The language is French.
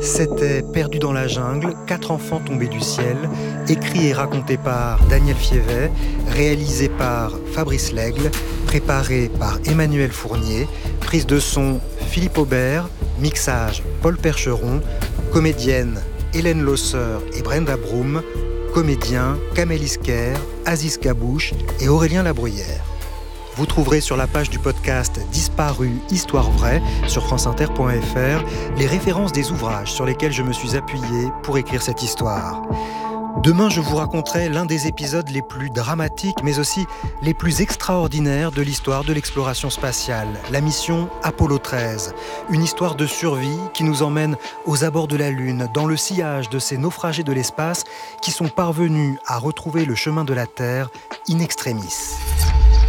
C'était Perdu dans la jungle, 4 enfants tombés du ciel, écrit et raconté par Daniel Fievet, réalisé par Fabrice Lègle, préparé par Emmanuel Fournier, prise de son Philippe Aubert, mixage Paul Percheron, comédienne Hélène Losseur et Brenda Broom, comédiens Kamel Isker, Aziz Kabouche et Aurélien Labruyère. Vous trouverez sur la page du podcast Disparu, Histoire vraie sur franceinter.fr les références des ouvrages sur lesquels je me suis appuyé pour écrire cette histoire. Demain, je vous raconterai l'un des épisodes les plus dramatiques, mais aussi les plus extraordinaires de l'histoire de l'exploration spatiale, la mission Apollo 13. Une histoire de survie qui nous emmène aux abords de la Lune, dans le sillage de ces naufragés de l'espace qui sont parvenus à retrouver le chemin de la Terre in extremis.